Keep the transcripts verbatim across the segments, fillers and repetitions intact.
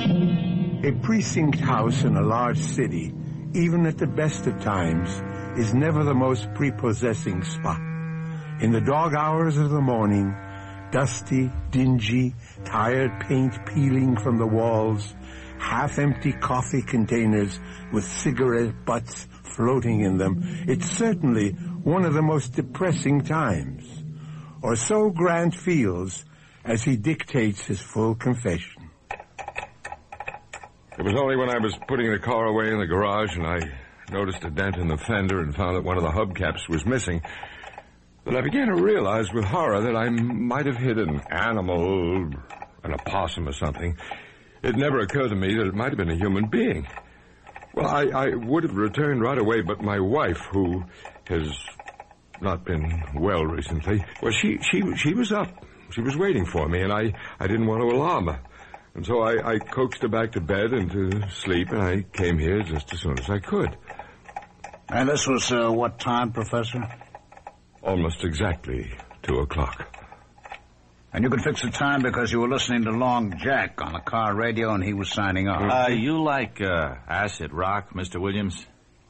A precinct house in a large city, even at the best of times, is never the most prepossessing spot. In the dog hours of the morning, dusty, dingy, tired paint peeling from the walls, half-empty coffee containers with cigarette butts floating in them, it's certainly one of the most depressing times. Or so Grant feels as he dictates his full confession. It was only when I was putting the car away in the garage and I noticed a dent in the fender and found that one of the hubcaps was missing that I began to realize with horror that I might have hit an animal, an opossum or something. It never occurred to me that it might have been a human being. Well, I, I would have returned right away, but my wife, who has not been well recently, well, she, she, she was up. She was waiting for me, and I, I didn't want to alarm her. And so I, I coaxed her back to bed and to sleep, and I came here just as soon as I could. And this was uh, what time, Professor? Almost exactly two o'clock. And you could fix the time because you were listening to Long Jack on the car radio and he was signing off. Uh, you like uh, acid rock, Mister Williams?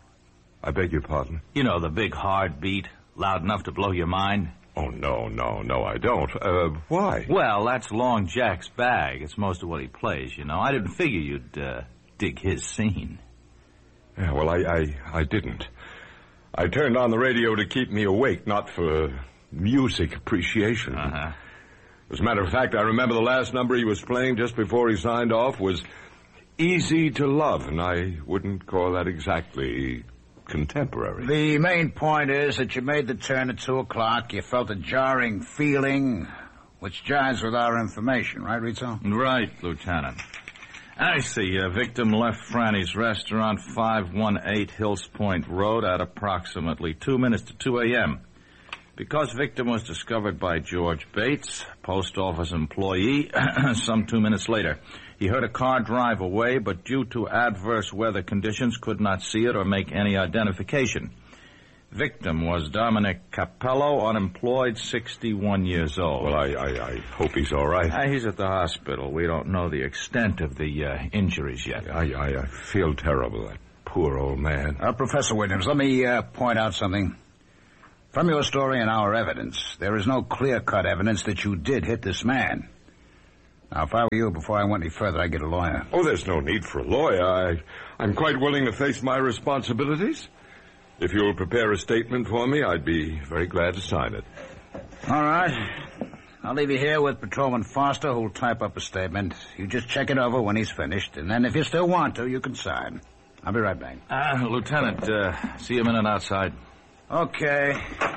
I beg your pardon? You know, the big hard beat, loud enough to blow your mind? Oh, no, no, no, I don't. Uh, why? Well, that's Long Jack's bag. It's most of what he plays, you know. I didn't figure you'd uh, dig his scene. Yeah, well, I, I, I didn't. I turned on the radio to keep me awake, not for music appreciation. Uh-huh. As a matter of fact, I remember the last number he was playing just before he signed off was Easy to Love, and I wouldn't call that exactly contemporary. The main point is that you made the turn at two o'clock. You felt a jarring feeling, which jives with our information, right, Rizzo? Right, Lieutenant. I see. A victim left Franny's restaurant, five one eight Hills Point Road, at approximately two minutes to two a.m. Because victim was discovered by George Bates, post office employee, some two minutes later. He heard a car drive away, but due to adverse weather conditions, could not see it or make any identification. Victim was Dominic Capello, unemployed, sixty-one years old. Well, I, I, I hope he's all right. Uh, he's at the hospital. We don't know the extent of the uh, injuries yet. I, I, I feel terrible, that poor old man. Uh, Professor Williams, let me uh, point out something. From your story and our evidence, there is no clear-cut evidence that you did hit this man. Now, if I were you, before I went any further, I'd get a lawyer. Oh, there's no need for a lawyer. I, I'm quite willing to face my responsibilities. If you'll prepare a statement for me, I'd be very glad to sign it. All right. I'll leave you here with Patrolman Foster, who'll type up a statement. You just check it over when he's finished, and then if you still want to, you can sign. I'll be right back. Uh, Lieutenant, uh, see you a minute outside. Okay.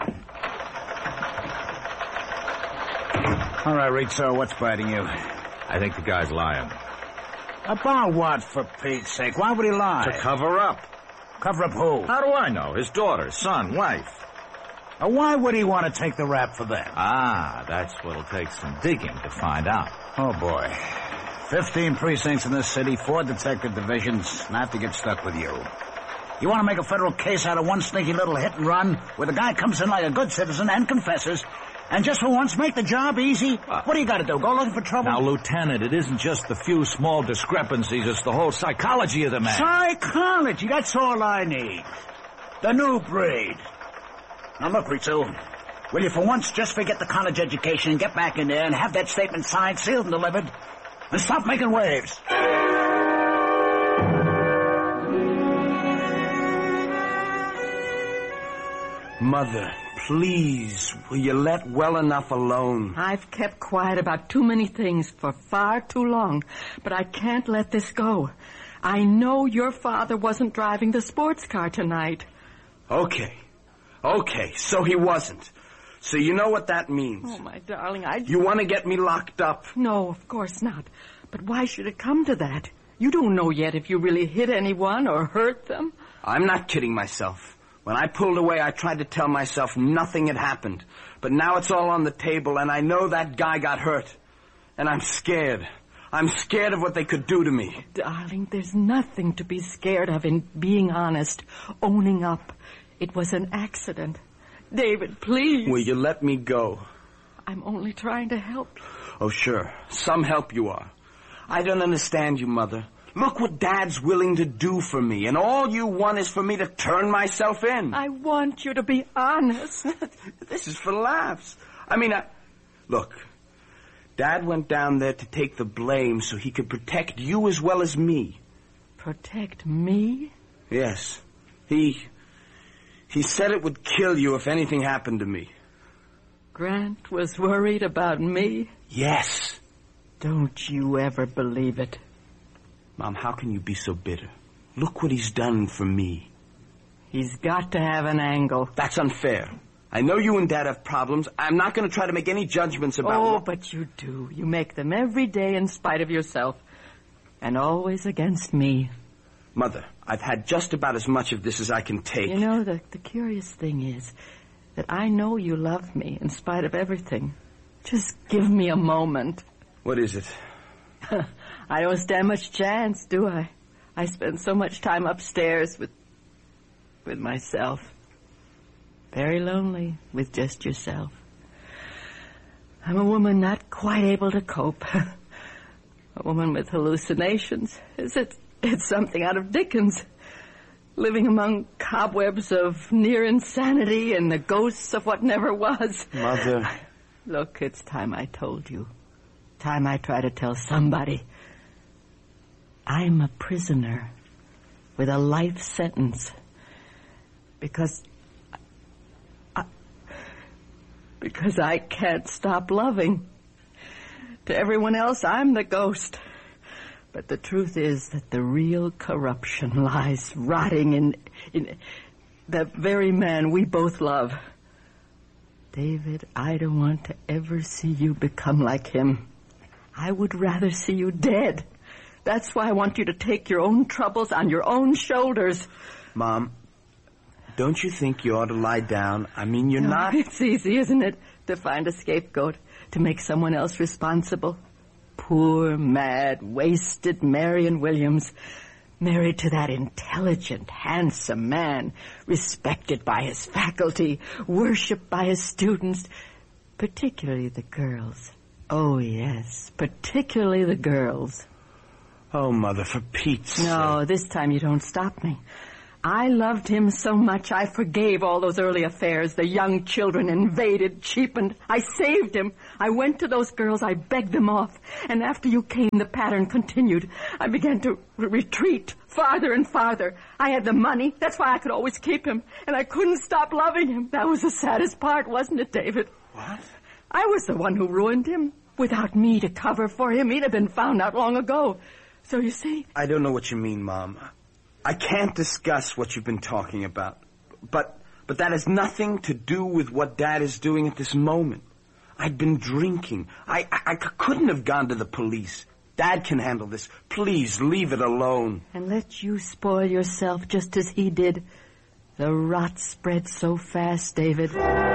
All right, Rizzo, what's biting you? I think the guy's lying. About what, for Pete's sake? Why would he lie? To cover up. Cover up who? How do I know? His daughter, son, wife. Now, why would he want to take the rap for them? Ah, that's what'll take some digging to find out. Oh, boy. Fifteen precincts in this city, four detective divisions, and I have to get stuck with you. You want to make a federal case out of one sneaky little hit and run where the guy comes in like a good citizen and confesses, and just for once make the job easy? Uh, what do you got to do, go looking for trouble? Now, Lieutenant, it isn't just the few small discrepancies, it's the whole psychology of the man. Psychology, that's all I need. The new breed. Now, look, Rizzo, will you for once just forget the college education and get back in there and have that statement signed, sealed, and delivered, and stop making waves? Mother, please, will you let well enough alone? I've kept quiet about too many things for far too long, but I can't let this go. I know your father wasn't driving the sports car tonight. Okay. Okay, so he wasn't. So you know what that means. Oh, my darling, I... You want to get me locked up? No, of course not. But why should it come to that? You don't know yet if you really hit anyone or hurt them. I'm not kidding myself. When I pulled away, I tried to tell myself nothing had happened. But now it's all on the table, and I know that guy got hurt. And I'm scared. I'm scared of what they could do to me. Darling, there's nothing to be scared of in being honest, owning up. It was an accident. David, please. Will you let me go? I'm only trying to help you. Oh, sure. Some help you are. I don't understand you, Mother. Look what Dad's willing to do for me, and all you want is for me to turn myself in. I want you to be honest. This is for laughs. I mean, I... Look, Dad went down there to take the blame so he could protect you as well as me. Protect me? Yes. He... He said it would kill you if anything happened to me. Grant was worried about me? Yes. Don't you ever believe it. Mom, how can you be so bitter? Look what he's done for me. He's got to have an angle. That's unfair. I know you and Dad have problems. I'm not going to try to make any judgments about... Oh, what... but you do. You make them every day in spite of yourself. And always against me. Mother, I've had just about as much of this as I can take. You know, the, the curious thing is that I know you love me in spite of everything. Just give me a moment. What is it? I don't stand much chance, do I? I spend so much time upstairs with with myself. Very lonely with just yourself. I'm a woman not quite able to cope. A woman with hallucinations. Is it? It's something out of Dickens. Living among cobwebs of near insanity and the ghosts of what never was. Mother. Look, it's time I told you. Time I try to tell somebody. I'm a prisoner with a life sentence because I, because I can't stop loving. To everyone else, I'm the ghost. But the truth is that the real corruption lies rotting in, in the very man we both love. David, I don't want to ever see you become like him. I would rather see you dead. That's why I want you to take your own troubles on your own shoulders. Mom, don't you think you ought to lie down? I mean, you're no, not... It's easy, isn't it, to find a scapegoat, to make someone else responsible? Poor, mad, wasted Marion Williams, married to that intelligent, handsome man, respected by his faculty, worshipped by his students, particularly the girls. Oh, yes, particularly the girls. Oh, Mother, for Pete's sake. No, this time you don't stop me. I loved him so much I forgave all those early affairs. The young children invaded, cheapened. I saved him. I went to those girls. I begged them off. And after you came, the pattern continued. I began to re- retreat farther and farther. I had the money. That's why I could always keep him. And I couldn't stop loving him. That was the saddest part, wasn't it, David? What? I was the one who ruined him. Without me to cover for him, he'd have been found out long ago. So you see... I don't know what you mean, Mom. I can't discuss what you've been talking about. But but that has nothing to do with what Dad is doing at this moment. I'd been drinking. I, I, I couldn't have gone to the police. Dad can handle this. Please, leave it alone. And let you spoil yourself just as he did. The rot spread so fast, David.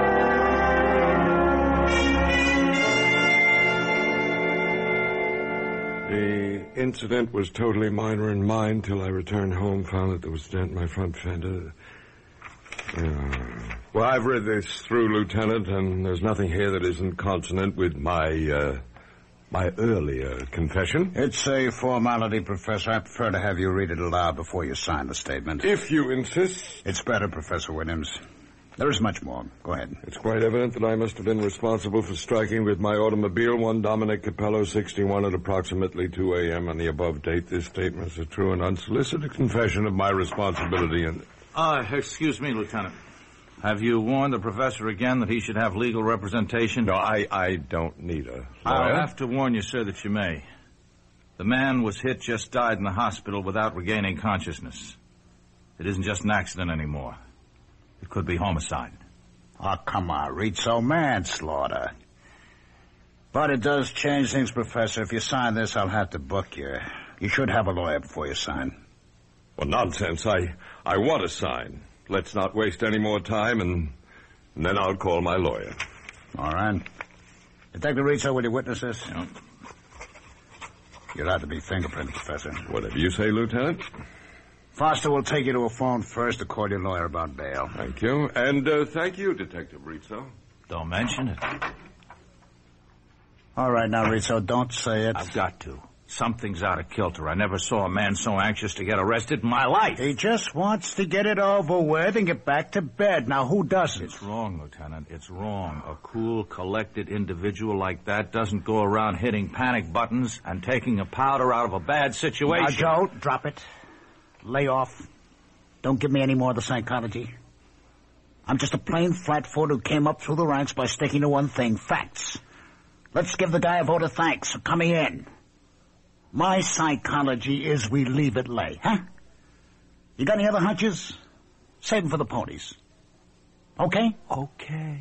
The incident was totally minor in mind till I returned home, found that there was a dent in my front fender. Uh, well, I've read this through, Lieutenant, and there's nothing here that isn't consonant with my, uh, my earlier confession. It's a formality, Professor. I prefer to have you read it aloud before you sign the statement. If you insist. It's better, Professor Williams. There is much more. Go ahead. It's quite evident that I must have been responsible for striking with my automobile one Dominic Capello, sixty-one, at approximately two a.m. on the above date. This statement is a true and unsolicited confession of my responsibility and... Uh, excuse me, Lieutenant. Have you warned the professor again that he should have legal representation? No, I, I don't need a lawyer. I'll have to warn you, sir, that you may. The man was hit, just died in the hospital without regaining consciousness. It isn't just an accident anymore. It could be homicide. Oh, come on, Rizzo, manslaughter. But it does change things, Professor. If you sign this, I'll have to book you. You should have a lawyer before you sign. Well, nonsense. I, I want to sign. Let's not waste any more time, and, and then I'll call my lawyer. All right. Detective Rizzo, will you witness this? Yeah. You'll have to be fingerprinted, Professor. Whatever you say, Lieutenant. Foster will take you to a phone first to call your lawyer about bail. Thank you. And uh, thank you, Detective Rizzo. Don't mention it. All right, now, Rizzo, don't say it. I've got to. Something's out of kilter. I never saw a man so anxious to get arrested in my life. He just wants to get it over with and get back to bed. Now, who doesn't? It's wrong, Lieutenant. It's wrong. A cool, collected individual like that doesn't go around hitting panic buttons and taking a powder out of a bad situation. Now, Joe, drop it. Lay off. Don't give me any more of the psychology. I'm just a plain flatfoot who came up through the ranks by sticking to one thing, facts. Let's give the guy a vote of thanks for coming in. My psychology is we leave it lay, huh? You got any other hunches? Save them for the ponies. Okay? Okay.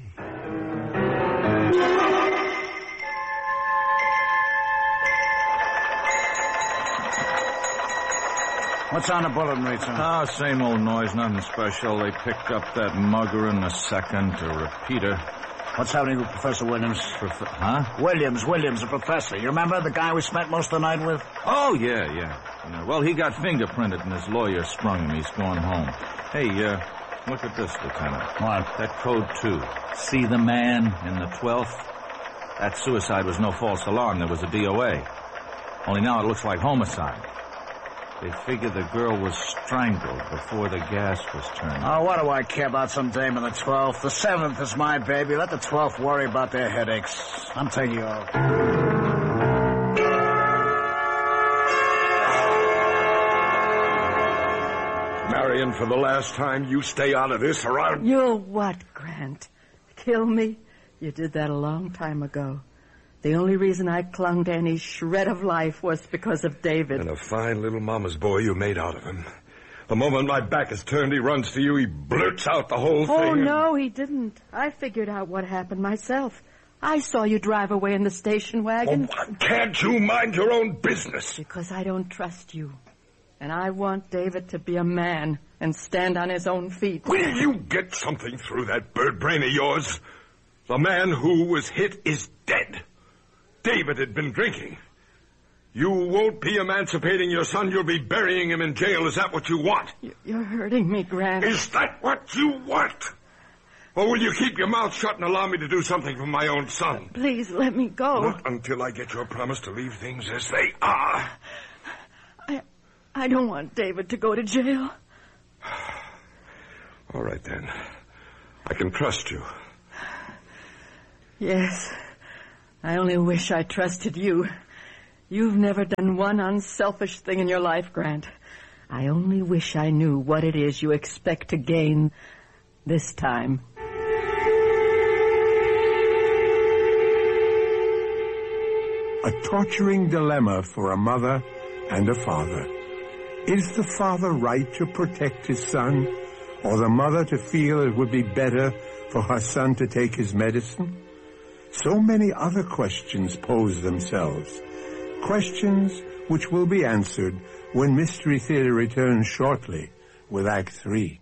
What's on the bulletin, Rachel? Ah, same old noise, nothing special. They picked up that mugger in a second, a repeater. What's happening with Professor Williams? Prof- huh? Williams, Williams, the professor. You remember the guy we spent most of the night with? Oh, yeah, yeah. yeah. Well, he got fingerprinted and his lawyer sprung him. He's going home. Hey, uh, look at this, Lieutenant. What? That code two. See the man in the twelfth? That suicide was no false alarm. There was a D O A. Only now it looks like homicide. They figure the girl was strangled before the gas was turned on. Oh, what do I care about some dame in the twelfth? The seventh is my baby. Let the twelfth worry about their headaches. I'm taking you off. Marion, for the last time, you stay out of this or I'll... You'll what, Grant? Kill me? You did that a long time ago. The only reason I clung to any shred of life was because of David. And a fine little mama's boy you made out of him. The moment my back is turned, he runs to you, he blurts out the whole thing. Oh, and... no, he didn't. I figured out what happened myself. I saw you drive away in the station wagon. Oh, can't you mind your own business? Because I don't trust you. And I want David to be a man and stand on his own feet. Will you get something through that bird brain of yours? The man who was hit is dead. David had been drinking. You won't be emancipating your son. You'll be burying him in jail. Is that what you want? You're hurting me, Grant. Is that what you want? Or will you keep your mouth shut and allow me to do something for my own son? Please let me go. Not until I get your promise to leave things as they are. I, I don't want David to go to jail. All right, then. I can trust you. Yes. I only wish I trusted you. You've never done one unselfish thing in your life, Grant. I only wish I knew what it is you expect to gain this time. A torturing dilemma for a mother and a father. Is the father right to protect his son, or the mother to feel it would be better for her son to take his medicine? So many other questions pose themselves. Questions which will be answered when Mystery Theater returns shortly with Act Three.